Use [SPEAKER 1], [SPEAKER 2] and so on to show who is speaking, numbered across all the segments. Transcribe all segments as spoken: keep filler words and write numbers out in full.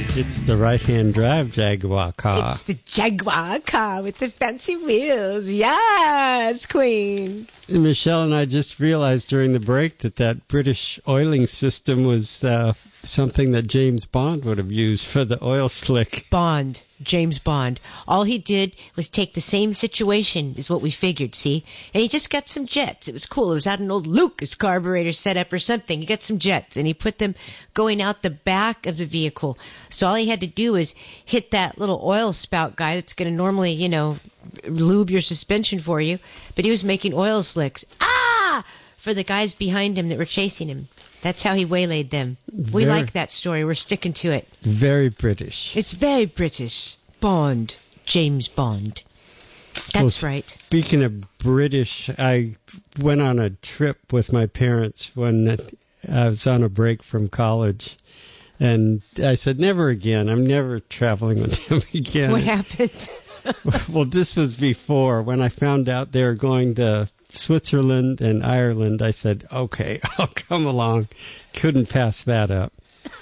[SPEAKER 1] It's the right-hand drive Jaguar car.
[SPEAKER 2] It's the Jaguar car with the fancy wheels. Yes, Queen.
[SPEAKER 1] Michelle and I just realized during the break that that British oiling system was uh, something that James Bond would have used for the oil slick.
[SPEAKER 2] Bond. James Bond. All he did was take the same situation, is what we figured, see? And he just got some jets. It was cool. It was out an old Lucas carburetor setup or something. He got some jets, and he put them going out the back of the vehicle. So all he had to do was hit that little oil spout guy that's going to normally, you know, lube your suspension for you. But he was making oil slicks. Ah! For the guys behind him that were chasing him. That's how he waylaid them. We
[SPEAKER 1] Very,
[SPEAKER 2] like that story. We're sticking to it.
[SPEAKER 1] Very British.
[SPEAKER 2] It's very British. Bond. James Bond. That's
[SPEAKER 1] well,
[SPEAKER 2] right.
[SPEAKER 1] Speaking of British, I went on a trip with my parents when I was on a break from college. And I said, never again. I'm never traveling with them again.
[SPEAKER 2] What happened?
[SPEAKER 1] Well, this was before. When I found out they were going to Switzerland and Ireland, I said, okay, I'll come along. Couldn't pass that up.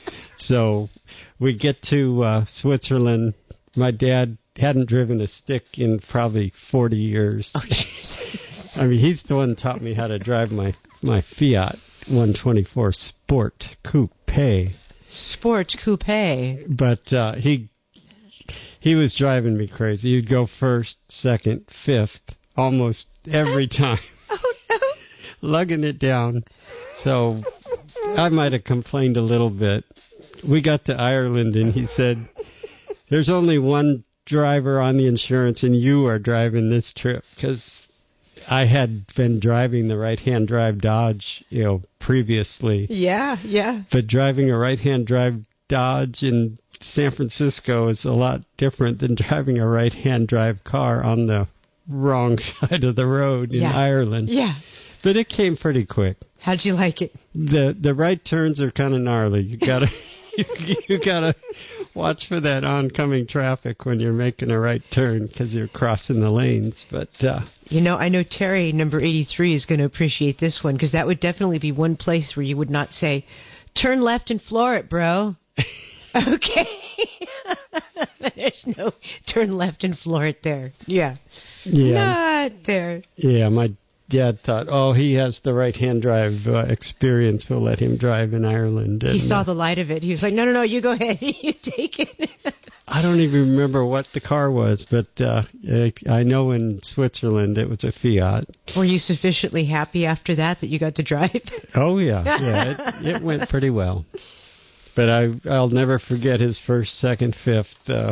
[SPEAKER 1] So we get to uh, Switzerland. My dad hadn't driven a stick in probably forty years.
[SPEAKER 2] Oh, Jesus.
[SPEAKER 1] I mean, he's the one who taught me how to drive my, my Fiat one twenty-four Sport Coupe.
[SPEAKER 2] Sport Coupe.
[SPEAKER 1] But uh, he he was driving me crazy. He'd go first, second, fifth, almost every time.
[SPEAKER 2] Oh, no.
[SPEAKER 1] Lugging it down. So I might have complained a little bit. We got to Ireland, and he said, there's only one driver on the insurance, and you are driving this trip. Because I had been driving the right-hand drive Dodge, you know, previously.
[SPEAKER 2] Yeah, yeah.
[SPEAKER 1] But driving a right-hand drive Dodge in San Francisco is a lot different than driving a right-hand drive car on the wrong side of the road in
[SPEAKER 2] yeah.
[SPEAKER 1] Ireland.
[SPEAKER 2] Yeah.
[SPEAKER 1] But it came pretty quick.
[SPEAKER 2] How'd you like it?
[SPEAKER 1] The the right turns are kind of gnarly. You gotta you, you gotta watch for that oncoming traffic when you're making a right turn because you're crossing the lanes. But uh,
[SPEAKER 2] you know, I know Terry, number eighty-three, is going to appreciate this one because that would definitely be one place where you would not say, "Turn left and floor it, bro." Okay. There's no turn left and floor it there. Yeah.
[SPEAKER 1] Yeah.
[SPEAKER 2] Not there.
[SPEAKER 1] Yeah, my dad thought, oh, he has the right-hand drive uh, experience. We'll let him drive in Ireland. And,
[SPEAKER 2] he saw
[SPEAKER 1] uh,
[SPEAKER 2] the light of it. He was like, no, no, no, you go ahead. You take it.
[SPEAKER 1] I don't even remember what the car was, but uh, I know in Switzerland it was a Fiat.
[SPEAKER 2] Were you sufficiently happy after that that you got to drive?
[SPEAKER 1] Oh, yeah. Yeah, it, it went pretty well. But I, I'll never forget his first, second, fifth. Uh,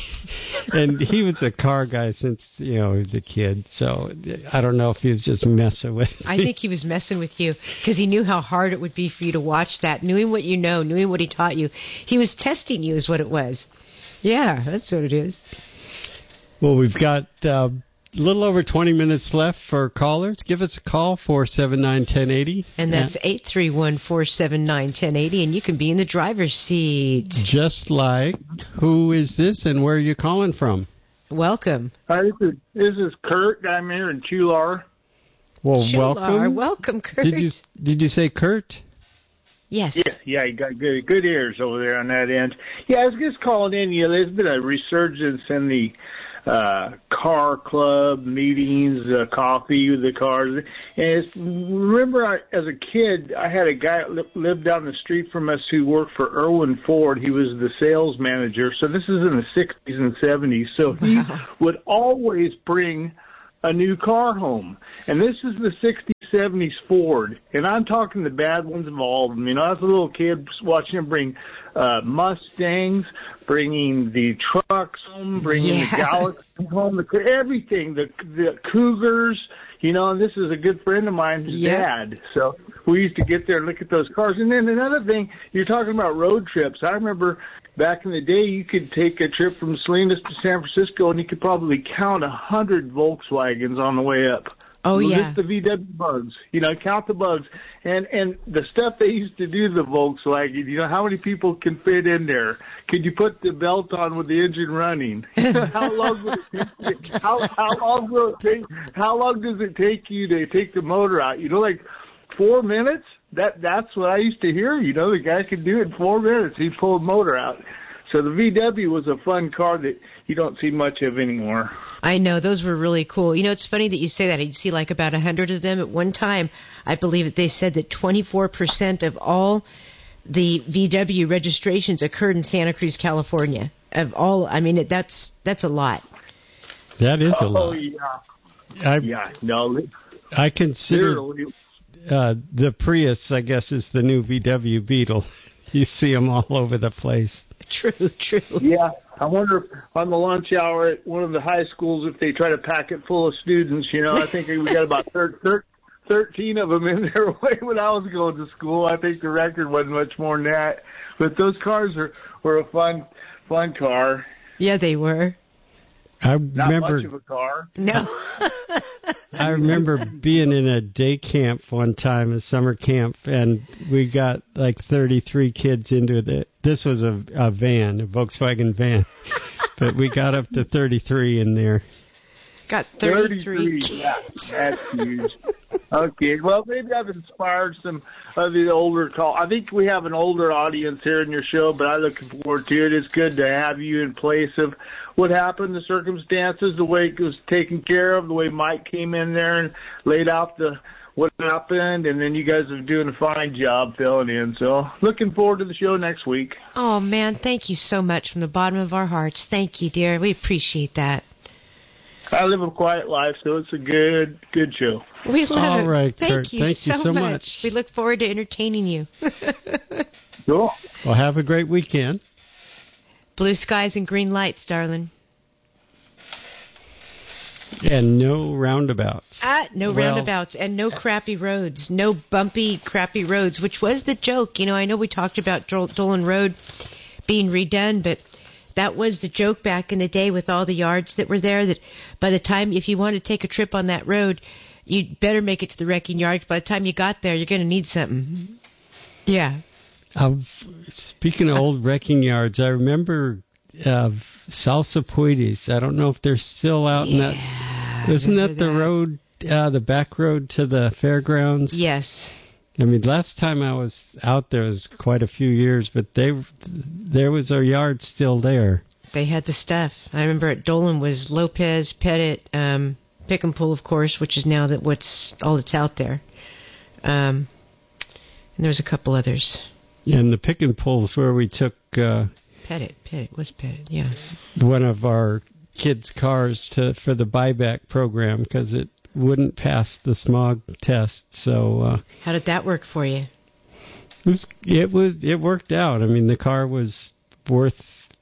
[SPEAKER 1] and he was a car guy since, you know, he was a kid. So I don't know if he was just messing with me.
[SPEAKER 2] I think he was messing with you because he knew how hard it would be for you to watch that. Knowing what you know, knowing what he taught you. He was testing you is what it was. Yeah, that's what it is.
[SPEAKER 1] Well, we've got uh, a little over twenty minutes left for callers. Give us a call, four seven nine, one zero eight zero.
[SPEAKER 2] And that's eight three one, four seven nine, one zero eight zero, and you can be in the driver's seat.
[SPEAKER 1] Just like, who is this and where are you calling from?
[SPEAKER 2] Welcome.
[SPEAKER 3] Hi, this is, this is Kurt. I'm here in Chular.
[SPEAKER 1] Well,
[SPEAKER 2] Chular.
[SPEAKER 1] welcome.
[SPEAKER 2] Welcome, Kurt.
[SPEAKER 1] Did you, did you say Kurt?
[SPEAKER 2] Yes.
[SPEAKER 3] Yeah, yeah, you got good good ears over there on that end. Yeah, I was just calling in. You know, there's been a resurgence in the uh, car club meetings, uh, coffee with the cars. And it's, remember, I, as a kid, I had a guy that li- lived down the street from us who worked for Irwin Ford. He was the sales manager. So this is in the sixties and seventies. So he
[SPEAKER 2] Wow.
[SPEAKER 3] would always bring a new car home. And this is the sixties, seventies Ford. And I'm talking the bad ones of all of them. You know, I was a little kid watching him bring uh, Mustangs, bringing the trucks home, bringing
[SPEAKER 2] Yeah.
[SPEAKER 3] the Galaxy home, the, everything, the, the Cougars. You know, and this is a good friend of mine, his
[SPEAKER 2] Yeah.
[SPEAKER 3] dad. So we used to get there and look at those cars. And then another thing, you're talking about road trips. I remember back in the day, you could take a trip from Salinas to San Francisco, and you could probably count a hundred Volkswagens on the way up.
[SPEAKER 2] Oh, yeah.
[SPEAKER 3] Just the V W bugs. You know, count the bugs. And and the stuff they used to do to the Volkswagen, you know, how many people can fit in there? Could you put the belt on with the engine running? how long will it take you, how, how long will it take, how long does it take you to take the motor out? You know, like four minutes? That That's what I used to hear. You know, the guy could do it in four minutes. He pulled the motor out. So the V W was a fun car that you don't see much of anymore.
[SPEAKER 2] I know, those were really cool. You know, it's funny that you say that. You'd see like about a hundred of them at one time. I believe that they said that twenty-four percent of all the V W registrations occurred in Santa Cruz, California. Of all, I mean, it, that's that's a lot.
[SPEAKER 1] That is a
[SPEAKER 3] oh,
[SPEAKER 1] lot.
[SPEAKER 3] Oh, yeah.
[SPEAKER 1] I,
[SPEAKER 3] yeah, no.
[SPEAKER 1] I consider uh, the Prius, I guess, is the new V W Beetle. You see them all over the place.
[SPEAKER 2] True, true.
[SPEAKER 3] Yeah, I wonder if on the lunch hour at one of the high schools if they try to pack it full of students. You know, I think we got about thir- thir- thirteen of them in there when I was going to school. I think the record wasn't much more than that. But those cars are, were a fun, fun car.
[SPEAKER 2] Yeah, they were.
[SPEAKER 1] I
[SPEAKER 3] Not
[SPEAKER 1] remember,
[SPEAKER 3] much of a car.
[SPEAKER 2] No.
[SPEAKER 1] I remember being in a day camp one time, a summer camp, and we got like thirty-three kids into it. This was a, a van, a Volkswagen van, but we got up to thirty-three in there.
[SPEAKER 2] Got thirty-three.
[SPEAKER 3] thirty-three. Yeah, that's huge. Okay, well, maybe I've inspired some of the older call. I think we have an older audience here in your show, but I'm looking forward to it. It's good to have you in place of what happened, the circumstances, the way it was taken care of, the way Mike came in there and laid out the what happened, and then you guys are doing a fine job filling in. So looking forward to the show next week.
[SPEAKER 2] Oh, man, thank you so much from the bottom of our hearts. Thank you, dear. We appreciate that.
[SPEAKER 3] I live a quiet life, so it's a good, good show.
[SPEAKER 2] We love
[SPEAKER 1] All
[SPEAKER 2] it.
[SPEAKER 1] right,
[SPEAKER 2] Thank
[SPEAKER 1] Kurt.
[SPEAKER 2] you,
[SPEAKER 1] Thank
[SPEAKER 2] so,
[SPEAKER 1] you so
[SPEAKER 2] much.
[SPEAKER 1] much.
[SPEAKER 2] We look forward to entertaining you.
[SPEAKER 3] Cool.
[SPEAKER 1] Well, have a great weekend.
[SPEAKER 2] Blue skies and green lights, darling.
[SPEAKER 1] And no roundabouts.
[SPEAKER 2] Ah, no
[SPEAKER 1] Well-
[SPEAKER 2] roundabouts and no crappy roads. No bumpy, crappy roads, which was the joke. You know, I know we talked about Dol- Dolan Road being redone, but that was the joke back in the day with all the yards that were there, that by the time, if you wanted to take a trip on that road, you'd better make it to the wrecking yard. By the time you got there, you're going to need something. Yeah.
[SPEAKER 1] Uh, speaking of old wrecking yards, I remember uh, Salsa Puides. I don't know if they're still out in that. Isn't that the
[SPEAKER 2] that.
[SPEAKER 1] road, uh, the back road to the fairgrounds?
[SPEAKER 2] Yes.
[SPEAKER 1] I mean, last time I was out there was quite a few years, but they there was a yard still there.
[SPEAKER 2] They had the stuff. I remember at Dolan was Lopez, Pettit, um, Pick and Pull, of course, which is now that what's all that's out there. Um, and there was a couple others.
[SPEAKER 1] And the Pick and Pulls where we took uh,
[SPEAKER 2] Pettit, Pettit, was Pettit, yeah.
[SPEAKER 1] one of our kids' cars to for the buyback program because it wouldn't pass the smog test. So uh,
[SPEAKER 2] How did that work for you?
[SPEAKER 1] it was it was it worked out. I mean, the car was worth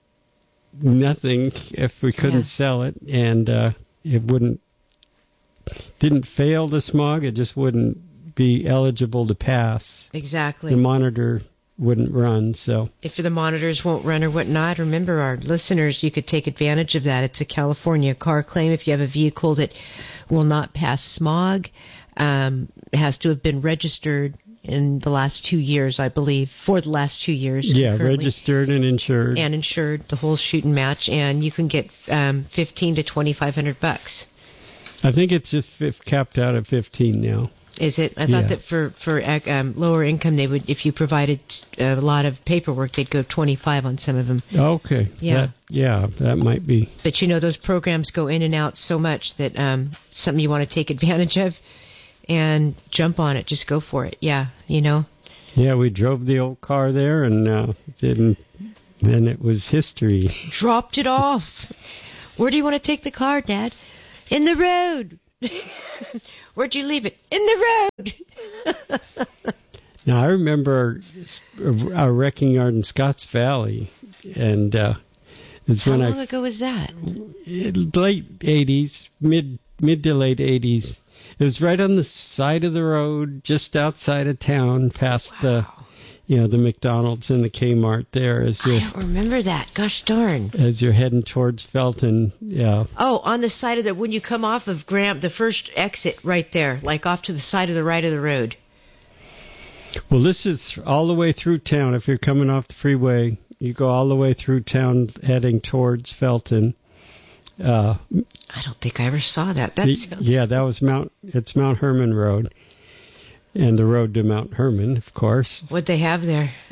[SPEAKER 1] nothing if we couldn't
[SPEAKER 2] Yeah.
[SPEAKER 1] sell it, and uh, it wouldn't didn't fail the smog. It just wouldn't be eligible to pass.
[SPEAKER 2] Exactly.
[SPEAKER 1] The monitor wouldn't run. So
[SPEAKER 2] If the monitors won't run or whatnot, remember our listeners, you could take advantage of that. It's a California car claim. If you have a vehicle that will not pass smog, um, it has to have been registered in the last two years, I believe, for the last two years.
[SPEAKER 1] yeah,
[SPEAKER 2] currently.
[SPEAKER 1] registered and insured.
[SPEAKER 2] And insured, the whole shoot and match, and you can get um, fifteen to twenty-five hundred bucks.
[SPEAKER 1] I think it's just f- capped out at fifteen now.
[SPEAKER 2] Is it? I thought
[SPEAKER 1] Yeah.
[SPEAKER 2] that for for um, lower income, they would, if you provided a lot of paperwork, they'd go twenty-five on some of them.
[SPEAKER 1] Okay.
[SPEAKER 2] Yeah.
[SPEAKER 1] That, yeah, that might be.
[SPEAKER 2] But you know, those programs go in and out so much that um, something you want to take advantage of and jump on it. Just go for it. Yeah, you know.
[SPEAKER 1] Yeah, we drove the old car there, and uh, then then it was history.
[SPEAKER 2] Dropped it off. Where do you want to take the car, Dad? In the road. Where'd you leave it? In the road.
[SPEAKER 1] Now, I remember our wrecking yard in Scotts Valley, and uh, it's
[SPEAKER 2] How
[SPEAKER 1] when
[SPEAKER 2] long
[SPEAKER 1] I
[SPEAKER 2] ago was that?
[SPEAKER 1] late eighties, mid mid to late eighties. It was right on the side of the road, just outside of town, past the, you know, the McDonald's and the Kmart there as
[SPEAKER 2] I
[SPEAKER 1] you're
[SPEAKER 2] don't remember that. Gosh darn.
[SPEAKER 1] as you're heading towards Felton. Yeah,
[SPEAKER 2] Oh, on the side of the, when you come off of Graham, the first exit right there, like off to the side of the right of the road.
[SPEAKER 1] well, this is all the way through town. If you're coming off the freeway, you go all the way through town heading towards Felton. Uh,
[SPEAKER 2] I don't think I ever saw that. That
[SPEAKER 1] the-
[SPEAKER 2] sounds...
[SPEAKER 1] yeah, that was Mount. It's Mount Herman Road, and the road to Mount Herman, of course.
[SPEAKER 2] What'd they have there?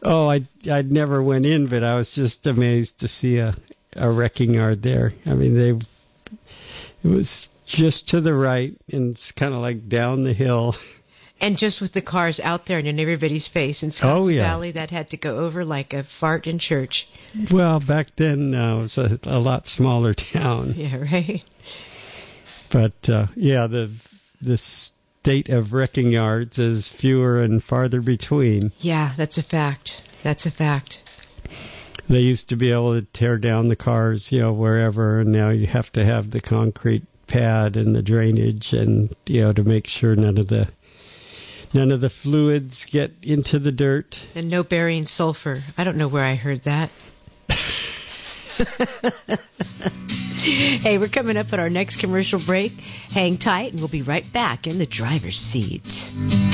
[SPEAKER 1] Oh, I I never went in, but I was just amazed to see a, a wrecking yard there. I mean, they it was just to the right, and it's kind of like down the hill.
[SPEAKER 2] And just with the cars out there and in everybody's face in Scotts
[SPEAKER 1] oh, yeah.
[SPEAKER 2] Valley, that had to go over like a fart in church.
[SPEAKER 1] Well, back then uh, it was a, a lot smaller town.
[SPEAKER 2] Yeah, right.
[SPEAKER 1] But uh, yeah, the the state of wrecking yards is fewer and farther between.
[SPEAKER 2] Yeah, that's a fact. That's a fact.
[SPEAKER 1] They used to be able to tear down the cars, you know, wherever, and now you have to have the concrete pad and the drainage, and you know, to make sure none of the none of the fluids get into the dirt.
[SPEAKER 2] And no burying sulfur. I don't know where I heard that. Hey, we're coming up at our next commercial break. Hang tight, and we'll be right back in the driver's seat.